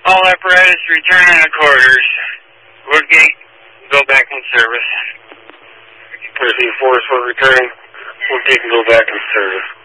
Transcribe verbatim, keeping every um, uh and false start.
All apparatus returning to quarters. Woodgate, go back in service. Proceed force for returning. Woodgate can go back in service.